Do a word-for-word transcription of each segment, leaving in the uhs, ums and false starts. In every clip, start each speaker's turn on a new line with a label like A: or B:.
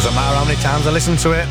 A: Doesn't matter how many times I listen to it,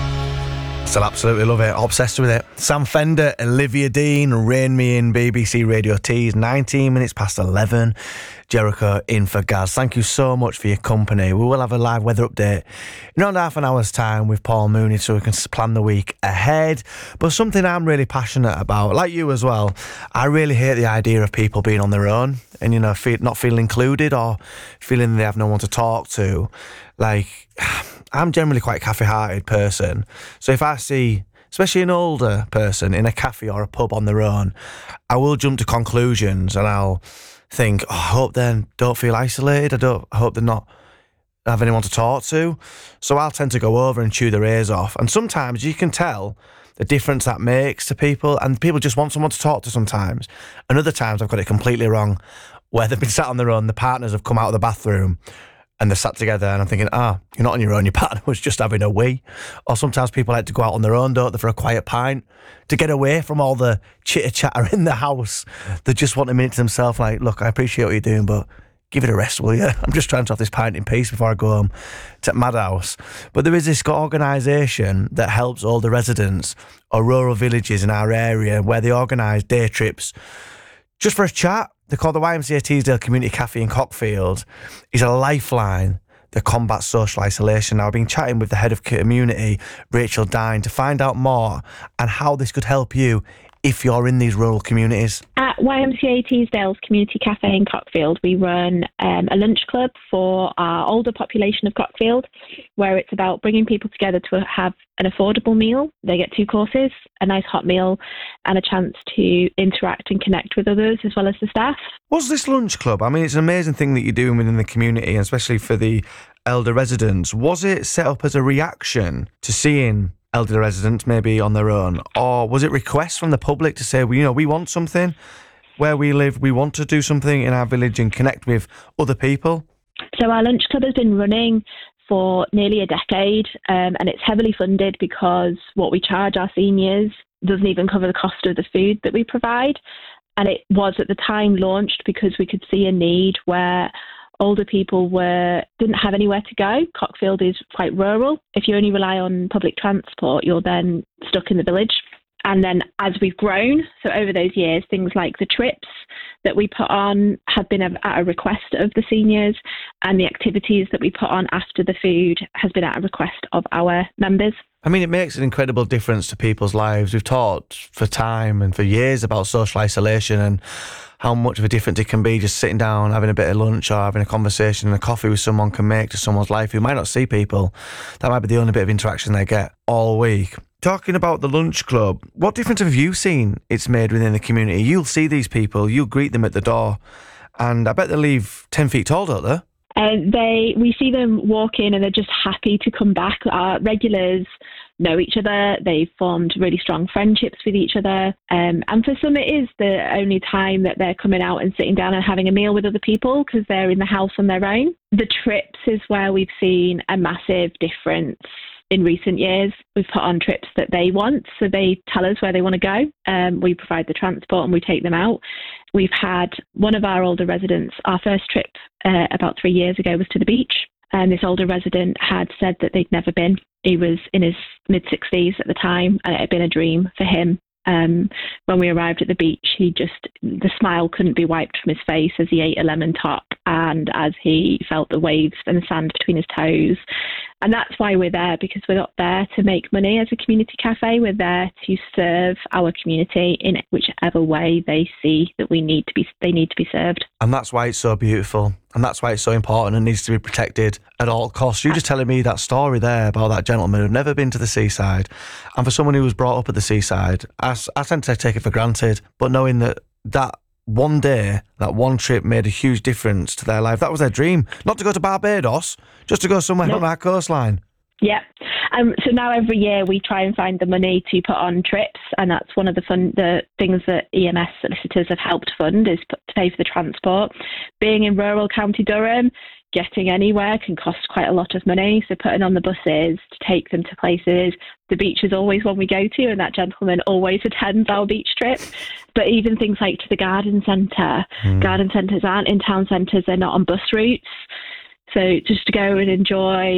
A: still absolutely love it, obsessed with it. Sam Fender, Olivia Dean, Rain Me In, B B C Radio Tees, nineteen minutes past eleven. Jericho in for Gaz. Thank you so much for your company. We will have a live weather update in around half an hour's time with Paul Mooney so we can plan the week ahead. But something I'm really passionate about, like you as well, I really hate the idea of people being on their own and, you know, feel, not feeling included or feeling they have no one to talk to. Like, I'm generally quite a cafe-hearted person. So if I see, especially an older person in a cafe or a pub on their own, I will jump to conclusions and I'll think, oh, I hope they don't feel isolated. I don't. I hope they're not have anyone to talk to. So I'll tend to go over and chew their ears off. And sometimes you can tell the difference that makes to people, and people just want someone to talk to sometimes. And other times I've got it completely wrong, where they've been sat on their own, the partners have come out of the bathroom and they're sat together and I'm thinking, ah, you're not on your own, your partner was just having a wee. Or sometimes people like to go out on their own, don't they, for a quiet pint, to get away from all the chitter-chatter in the house. They just want a minute to themselves, like, look, I appreciate what you're doing, but give it a rest, will you? I'm just trying to have this pint in peace before I go home to Madhouse. But there is this organisation that helps older residents or rural villages in our area where they organise day trips just for a chat. They're called the Y M C A Teesdale Community Cafe in Cockfield. It's a lifeline that combats social isolation. Now, I've been chatting with the head of community, Rachel Dine, to find out more and how this could help you if you're in these rural communities.
B: At Y M C A Teesdale's Community Cafe in Cockfield, we run um, a lunch club for our older population of Cockfield, where it's about bringing people together to have an affordable meal. They get two courses, a nice hot meal, and a chance to interact and connect with others as well as the staff.
A: What's this lunch club? I mean, it's an amazing thing that you're doing within the community, especially for the elder residents. Was it set up as a reaction to seeing elder residents maybe on their own, or was it requests from the public to say, well, you know, we want something where we live, we want to do something in our village and connect with other people?
B: So our lunch club has been running for nearly a decade, um, and it's heavily funded because what we charge our seniors doesn't even cover the cost of the food that we provide. And it was at the time launched because we could see a need where older people were didn't have anywhere to go. Cockfield is quite rural. If you only rely on public transport, you're then stuck in the village. And then as we've grown, so over those years, things like the trips that we put on have been at a request of the seniors, and the activities that we put on after the food has been at a request of our members.
A: I mean, it makes an incredible difference to people's lives. We've talked for time and for years about social isolation and how much of a difference it can be just sitting down, having a bit of lunch or having a conversation and a coffee with someone can make to someone's life who might not see people. That might be the only bit of interaction they get all week. Talking about the lunch club, what difference have you seen it's made within the community? You'll see these people, you'll greet them at the door, and I bet they leave ten feet tall, don't they?
B: Uh, they, we see them walk in and they're just happy to come back. Our regulars know each other. They've formed really strong friendships with each other. Um, and for some, it is the only time that they're coming out and sitting down and having a meal with other people because they're in the house on their own. The trips is where we've seen a massive difference. In recent years, we've put on trips that they want, so they tell us where they want to go. Um, we provide the transport and we take them out. We've had one of our older residents, our first trip uh, about three years ago was to the beach, and this older resident had said that they'd never been. He was in his mid-sixties at the time, and it had been a dream for him. Um, when we arrived at the beach, he just, the smile couldn't be wiped from his face as he ate a lemon top and as he felt the waves and the sand between his toes. And that's why we're there, because we're not there to make money as a community cafe. We're there to serve our community in whichever way they see that we need to be, they need to be served.
A: And that's why it's so beautiful. And that's why it's so important and needs to be protected at all costs. You just telling me that story there about that gentleman who'd never been to the seaside. And for someone who was brought up at the seaside, I, I tend to take it for granted. But knowing that that one day, that one trip made a huge difference to their life. That was their dream. Not to go to Barbados, just to go somewhere
B: Nope.
A: on our coastline.
B: Yeah. Um, so now every year we try and find the money to put on trips, and that's one of the fun, the things that E M S solicitors have helped fund is put, to pay for the transport. Being in rural County Durham, getting anywhere can cost quite a lot of money. So putting on the buses to take them to places. The beach is always one we go to, and that gentleman always attends our beach trip. But even things like to the garden centre, mm. garden centres aren't in town centres, they're not on bus routes. So just to go and enjoy a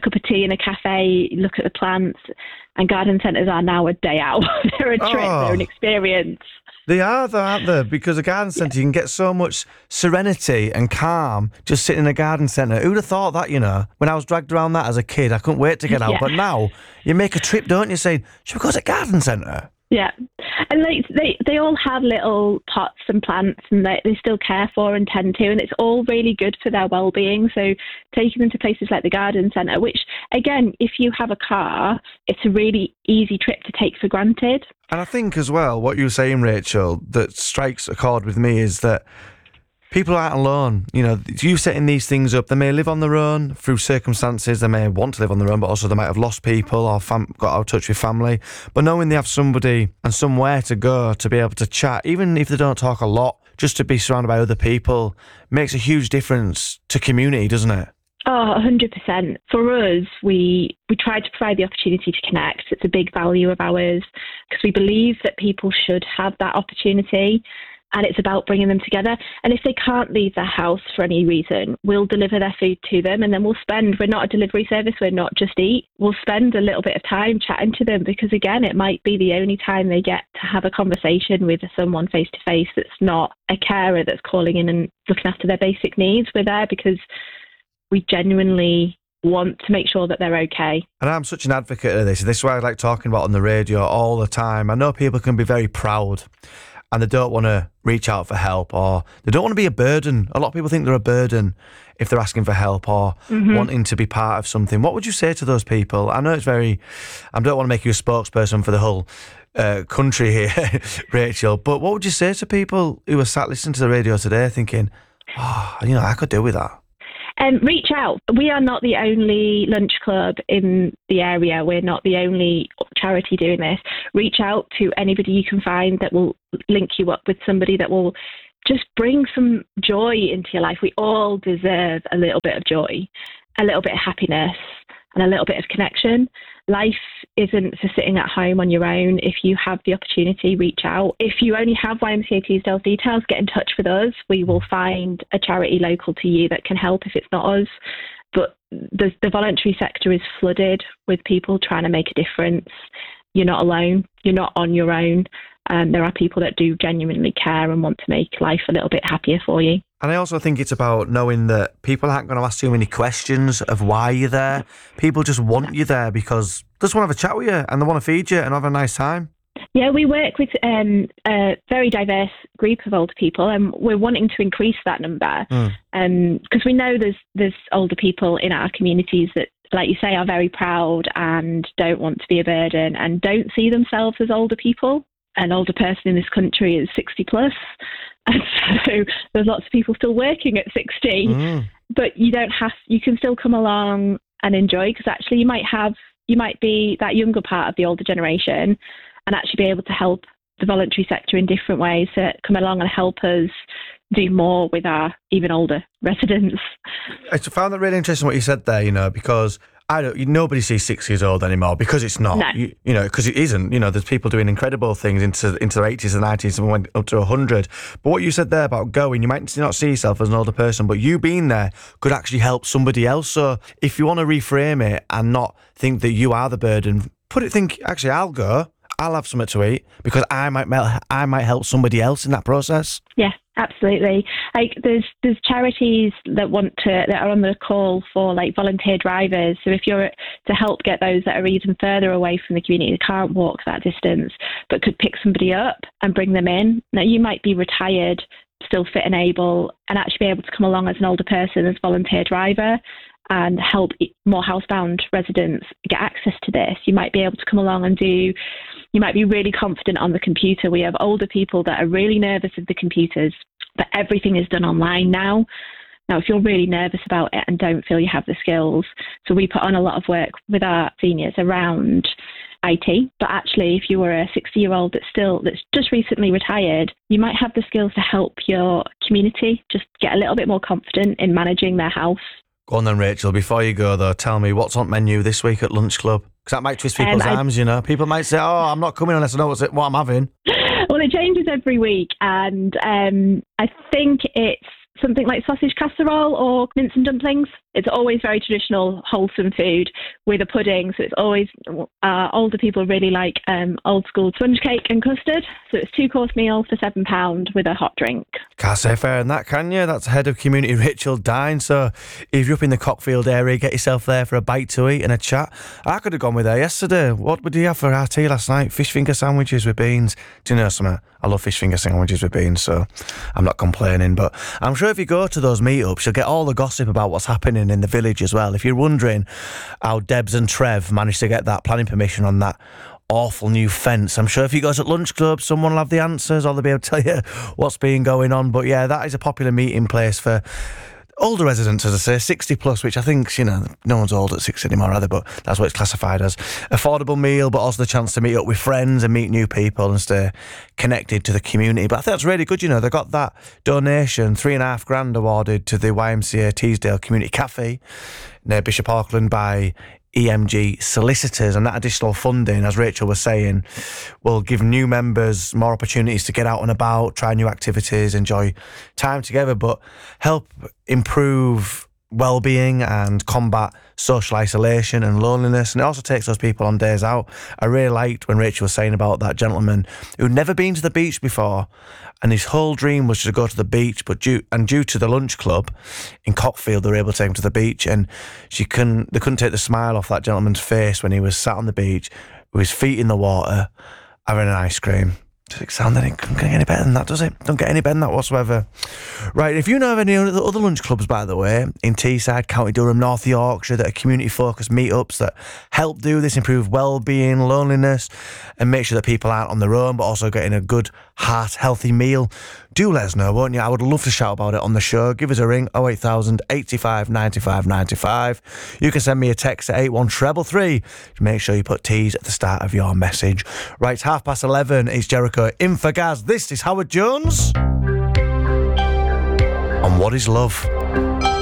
B: cup of tea in a cafe, look at the plants, and garden centres are now a day out. They're a trip,
A: Oh.
B: they're an experience.
A: They are, though, aren't they? Because a garden centre, you can get so much serenity and calm just sitting in a garden centre. Who'd have thought that, you know? When I was dragged around that as a kid, I couldn't wait to get out.
B: Yeah.
A: But now, you make a trip, don't you, saying, should we go to a garden centre?
B: Yeah, and like they, they all have little pots and plants, and they, they still care for and tend to, and it's all really good for their well-being. So taking them to places like the garden centre, which again, if you have a car, it's a really easy trip to take for granted.
A: And I think as well, what you were saying, Rachel, that strikes a chord with me is that people aren't alone. You know, you setting these things up, they may live on their own through circumstances, they may want to live on their own, but also they might have lost people or fam- got out of touch with family. But knowing they have somebody and somewhere to go to be able to chat, even if they don't talk a lot, just to be surrounded by other people, makes a huge difference to community, doesn't it?
B: Oh, one hundred percent. For us, we we try to provide the opportunity to connect. It's a big value of ours because we believe that people should have that opportunity, and it's about bringing them together. And if they can't leave their house for any reason, we'll deliver their food to them, and then we'll spend, we're not a delivery service, we're not just eat, we'll spend a little bit of time chatting to them because, again, it might be the only time they get to have a conversation with someone face-to-face that's not a carer that's calling in and looking after their basic needs. We're there because we genuinely want to make sure that they're okay.
A: And I'm such an advocate of this. This is what I like talking about on the radio all the time. I know people can be very proud and they don't want to reach out for help, or they don't want to be a burden. A lot of people think they're a burden if they're asking for help or mm-hmm. wanting to be part of something. What would you say to those people? I know it's very, I don't want to make you a spokesperson for the whole uh, country here, Rachel, but what would you say to people who are sat listening to the radio today thinking, oh, you know, I could do with that?
B: Um, reach out. We are not the only lunch club in the area. We're not the only charity doing this. Reach out to anybody you can find that will link you up with somebody that will just bring some joy into your life. We all deserve a little bit of joy, a little bit of happiness, and a little bit of connection. Life isn't for sitting at home on your own. If you have the opportunity, reach out. If you only have Y M C A Teesdale's details, get in touch with us. We will find a charity local to you that can help if it's not us. But the, the voluntary sector is flooded with people trying to make a difference. You're not alone. You're not on your own. Um, there are people that do genuinely care and want to make life a little bit happier for you.
A: And I also think it's about knowing that people aren't going to ask too many questions of why you're there. People just want you there because they just want to have a chat with you and they want to feed you and have a nice time.
B: Yeah, we work with um, a very diverse group of older people, and we're wanting to increase that number because mm. um, we know there's there's older people in our communities that, like you say, are very proud and don't want to be a burden and don't see themselves as older people. An older person in this country is sixty plus, and so there's lots of people still working at sixty. Mm. But you don't have, you can still come along and enjoy, because actually you might have, you might be that younger part of the older generation and actually be able to help the voluntary sector in different ways to come along and help us do more with our even older residents.
A: I found that really interesting what you said there, you know, because I don't, nobody sees six years old anymore because it's not,
B: no.
A: you, you know, because it isn't. You know, there's people doing incredible things into into their eighties and nineties and went up to one hundred. But what you said there about going, you might not see yourself as an older person, but you being there could actually help somebody else. So if you want to reframe it and not think that you are the burden, put it, think, actually, I'll go. I'll have something to eat because I might I might help somebody else in that process.
B: Yeah, absolutely. Like there's there's charities that want to that are on the call for like volunteer drivers. So if you're to help get those that are even further away from the community, that can't walk that distance, but could pick somebody up and bring them in. Now you might be retired, still fit and able, and actually be able to come along as an older person as volunteer driver and help more housebound residents get access to this. You might be able to come along and do, you might be really confident on the computer. We have older people that are really nervous of the computers, but everything is done online now. Now, if you're really nervous about it and don't feel you have the skills, so we put on a lot of work with our seniors around I T, but actually if you were a sixty-year-old that's still, that's just recently retired, you might have the skills to help your community just get a little bit more confident in managing their house.
A: Go on then, Rachel. Before you go, though, tell me what's on menu this week at Lunch Club? Because that might twist people's um, arms, you know. People might say, oh, I'm not coming unless I know what's it, what I'm having.
B: Well, it changes every week. And um, I think it's something like sausage casserole or mince and dumplings. it's always very traditional, wholesome food with a pudding. So it's always, uh, older people really like um, old school sponge cake and custard. So it's two course meal for seven pounds with a hot drink.
A: Can't say fair in that, can you? That's head of community Rachel Dine. So if you're up in the Cockfield area, get yourself there for a bite to eat and a chat. I could have gone with her yesterday. What would you have for our tea last night? Fish finger sandwiches with beans. Do you know something? I love fish finger sandwiches with beans, so I'm not complaining. But I'm sure if you go to those meetups, you'll get all the gossip about what's happening in the village as well. If you're wondering how Debs and Trev managed to get that planning permission on that awful new fence, I'm sure if you go to lunch club, someone will have the answers, or they'll be able to tell you what's been going on. But yeah, that is a popular meeting place for older residents, as I say, sixty plus, which I think, you know, no one's old at sixty anymore either, but that's what it's classified as. Affordable meal, but also the chance to meet up with friends and meet new people and stay connected to the community. But I think that's really good, you know, they got that donation, three and a half grand awarded to the Y M C A Teesdale Community Cafe near Bishop Auckland by E M G solicitors, and that additional funding, as Rachel was saying, will give new members more opportunities to get out and about, try new activities, enjoy time together, but help improve well-being and combat social isolation and loneliness. And it also takes those people on days out. I really liked when Rachel was saying about that gentleman who'd never been to the beach before, and his whole dream was to go to the beach, but due and due to the lunch club in Cockfield, they were able to take him to the beach, and she couldn't they couldn't take the smile off that gentleman's face when he was sat on the beach with his feet in the water having an ice cream. Does it sound that it doesn't get any better than that, does it? Don't get any better than that whatsoever. Right, if you know of any other lunch clubs, by the way, in Teesside, County Durham, North Yorkshire, that are community-focused meetups that help do this, improve well-being, loneliness, and make sure that people aren't on their own, but also getting a good, heart, healthy meal, do let us know, won't you? I would love to shout about it on the show. Give us a ring, oh eight thousand, eighty-five, ninety-five, ninety-five. You can send me a text at eight one three three three. Make sure you put T's at the start of your message. Right, it's half past eleven. It's Jericho in for Gaz. This is Howard Jones. And what is love?